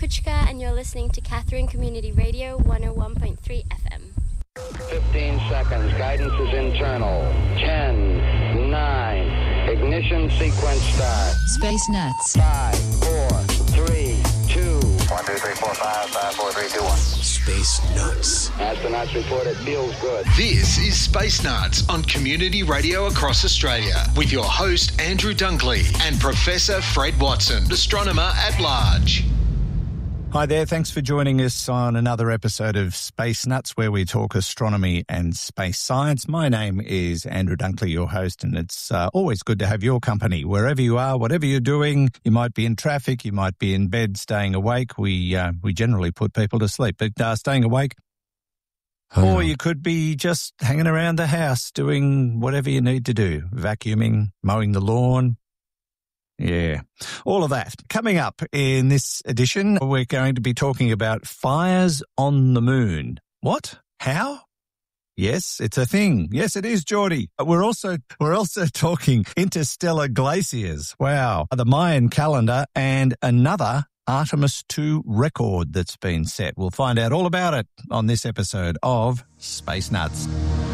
Kuchka, and you're listening to Catherine Community Radio 101.3 FM. 15 seconds. Guidance is internal. 10, 9. Ignition sequence start. Space Nuts. 5, 4, 3, 2. 1, 2, 3, 4, 5, 5, 4, 3, 2, 1. Space Nuts. Astronauts report it feels good. This is Space Nuts on Community Radio across Australia with your host Andrew Dunkley and Professor Fred Watson, astronomer at large. Hi there, thanks for joining us on another episode of Space Nuts, where we talk astronomy and space science. My name is Andrew Dunkley, your host, and it's always good to have your company. Wherever you are, whatever you're doing, you might be in traffic, you might be in bed, staying awake. We generally put people to sleep, but staying awake. Or you could be just hanging around the house doing whatever you need to do, vacuuming, mowing the lawn. Yeah, all of that. Coming up in this edition, we're going to be talking about fires on the moon. What? How? Yes, it's a thing. Yes, it is, Geordie. We're also talking interstellar glaciers. Wow. The Mayan calendar and another Artemis II record that's been set. We'll find out all about it on this episode of Space Nuts.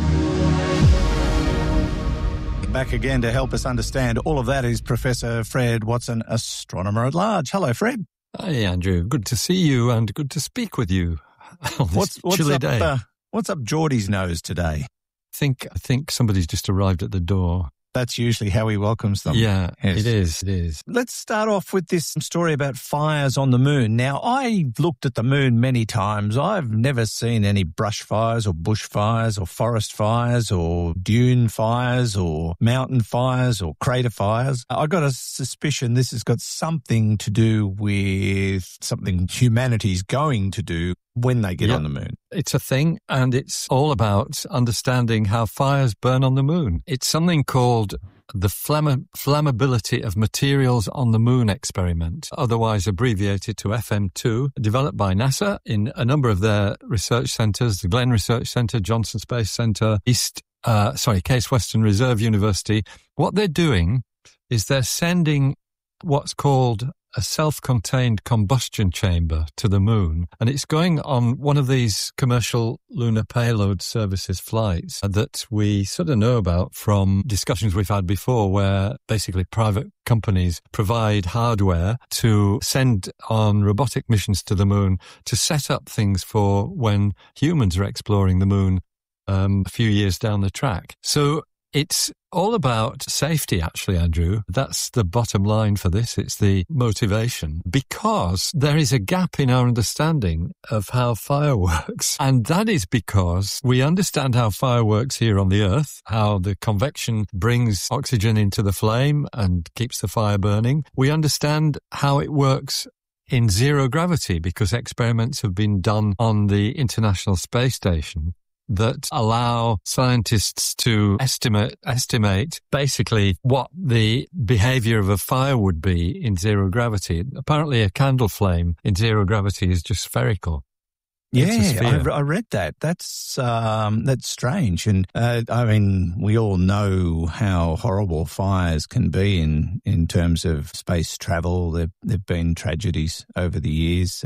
Back again to help us understand all of that is Professor Fred Watson, astronomer at large. Hello, Fred. Hi, Andrew. Good to see you and good to speak with you on this chilly day. What's up Geordie's nose today? I think somebody's just arrived at the door. That's usually how he welcomes them. Yeah, yes. It is. Let's start off with this story about fires on the moon. Now, I've looked at the moon many times. I've never seen any brush fires or bush fires or forest fires or dune fires or mountain fires or crater fires. I got a suspicion this has got something to do with something humanity's going to do when they get on the moon. It's a thing, and it's all about understanding how fires burn on the moon. It's something called the Flammability of Materials on the Moon experiment, otherwise abbreviated to FM2, developed by NASA in a number of their research centres, the Glenn Research Centre, Johnson Space Centre, Case Western Reserve University. What they're doing is they're sending what's called a self-contained combustion chamber to the moon, and it's going on one of these commercial lunar payload services flights that we sort of know about from discussions we've had before, where basically private companies provide hardware to send on robotic missions to the moon to set up things for when humans are exploring the moon a few years down the track. So it's all about safety, actually, Andrew. That's the bottom line for this. It's the motivation, because there is a gap in our understanding of how fire works. And that is because we understand how fire works here on the Earth, how the convection brings oxygen into the flame and keeps the fire burning. We understand how it works in zero gravity, because experiments have been done on the International Space Station that allow scientists to estimate basically what the behavior of a fire would be in zero gravity. Apparently a candle flame in zero gravity is just spherical. Yeah, I read that. That's strange. And I mean, we all know how horrible fires can be in terms of space travel. There've been tragedies over the years.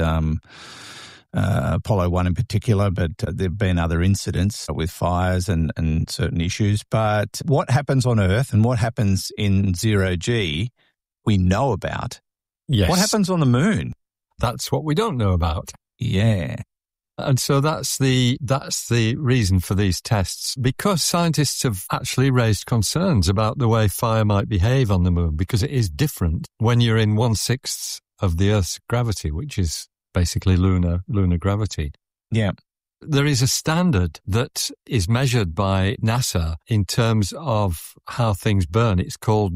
Apollo 1 in particular, but there have been other incidents with fires and certain issues. But what happens on Earth and what happens in zero-G, we know about. Yes. What happens on the moon? That's what we don't know about. Yeah. And so that's the reason for these tests, because scientists have actually raised concerns about the way fire might behave on the moon, because it is different when you're in 1/6 of the Earth's gravity, which is basically lunar gravity. Yeah. There is a standard that is measured by NASA in terms of how things burn. It's called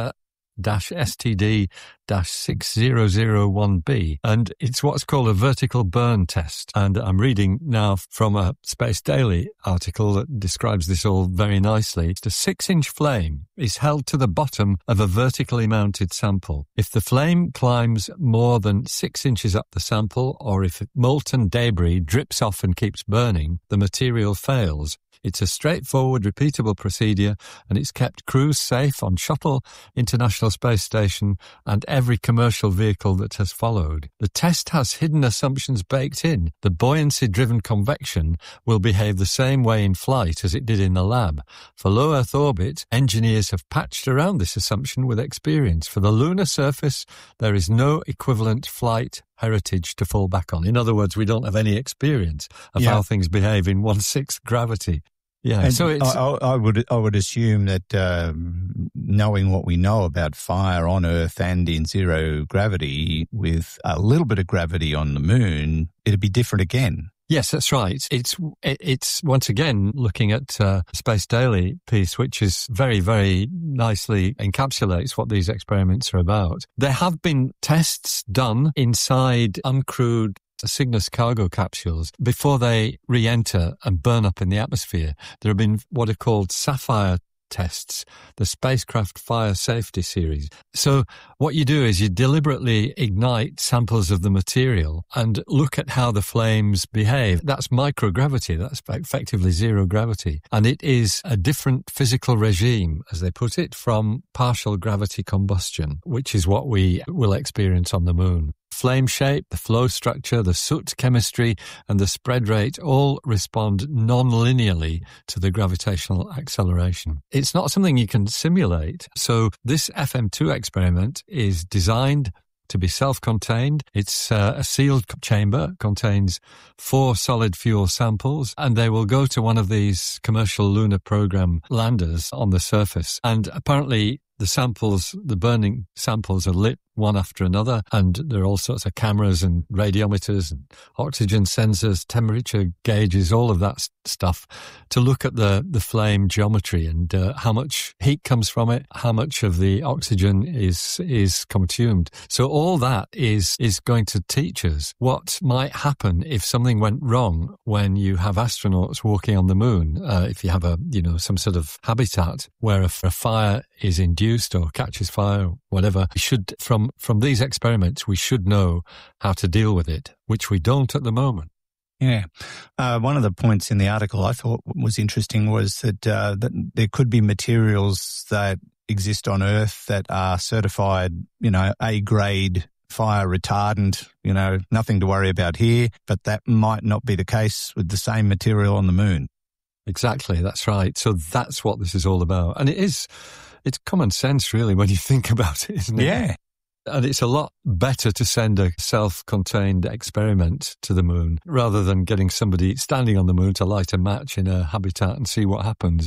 NASA-STD-6001B, and it's what's called a vertical burn test. And I'm reading now from a Space Daily article that describes this all very nicely. It's a 6-inch flame is held to the bottom of a vertically mounted sample. If the flame climbs more than 6 inches up the sample, or if molten debris drips off and keeps burning, the material fails. It's a straightforward, repeatable procedure, and it's kept crews safe on Shuttle, International Space Station, and every commercial vehicle that has followed. The test has hidden assumptions baked in. The buoyancy-driven convection will behave the same way in flight as it did in the lab. For low Earth orbit, engineers have patched around this assumption with experience. For the lunar surface, there is no equivalent flight heritage to fall back on. In other words, we don't have any experience of how things behave in 1/6 gravity. Yeah, and so it's... I would assume that knowing what we know about fire on Earth and in zero gravity, with a little bit of gravity on the moon, it'd be different again. Yes, that's right. It's once again looking at Space Daily piece, which is very, very nicely encapsulates what these experiments are about. There have been tests done inside uncrewed Cygnus cargo capsules before they re-enter and burn up in the atmosphere. There have been what are called SAFFIRE tests, the Spacecraft Fire Safety Series. So what you do is you deliberately ignite samples of the material and look at how the flames behave. That's microgravity. That's effectively zero gravity. And it is a different physical regime, as they put it, from partial gravity combustion, which is what we will experience on the moon. Flame shape, the flow structure, the soot chemistry, and the spread rate all respond non-linearly to the gravitational acceleration. It's not something you can simulate. So this FM2 experiment is designed to be self-contained. It's a sealed chamber, contains 4 solid fuel samples, and they will go to one of these commercial lunar program landers on the surface. And apparently the burning samples are lit one after another, and there are all sorts of cameras and radiometers and oxygen sensors, temperature gauges, all of that stuff to look at the flame geometry and how much heat comes from it, how much of the oxygen is consumed. So all that is going to teach us what might happen if something went wrong when you have astronauts walking on the moon. If you have some sort of habitat where a fire is induced or catches fire or whatever, we should, from these experiments, we should know how to deal with it, which we don't at the moment. Yeah. One of the points in the article I thought was interesting was that there could be materials that exist on Earth that are certified, A-grade fire retardant, nothing to worry about here, but that might not be the case with the same material on the moon. Exactly, that's right. So that's what this is all about. And it's common sense, really, when you think about it, isn't it? Yeah. And it's a lot better to send a self-contained experiment to the moon rather than getting somebody standing on the moon to light a match in a habitat and see what happens.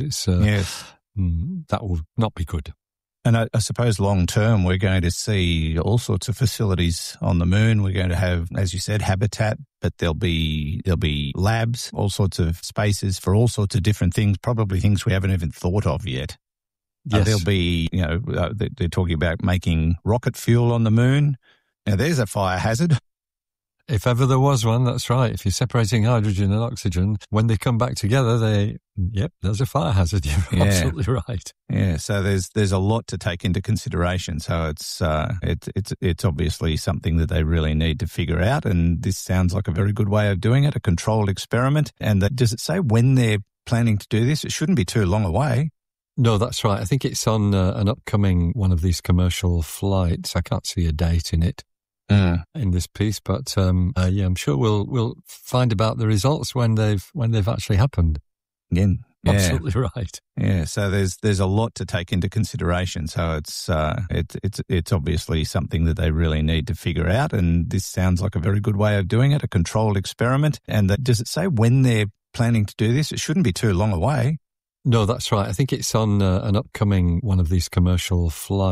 That will not be good. And I suppose long term, we're going to see all sorts of facilities on the moon. We're going to have, as you said, habitat, but there'll be labs, all sorts of spaces for all sorts of different things, probably things we haven't even thought of yet. Yes. There'll be, they're talking about making rocket fuel on the moon. Now, there's a fire hazard. If ever there was one, that's right. If you're separating hydrogen and oxygen, when they come back together, there's a fire hazard. You're absolutely right. Yeah, so there's a lot to take into consideration. So it's obviously something that they really need to figure out. And this sounds like a very good way of doing it, a controlled experiment. And does it say when they're planning to do this? It shouldn't be too long away. No, that's right. I think it's on an upcoming one of these commercial flights. I can't see a date in it in this piece, but I'm sure we'll find about the results when they've actually happened. Again, yeah. Absolutely right. Yeah, so there's a lot to take into consideration. So it's obviously something that they really need to figure out. And this sounds like a very good way of doing it, a controlled experiment. And does it say when they're planning to do this? It shouldn't be too long away. No, that's right. I think it's on an upcoming one of these commercial flights.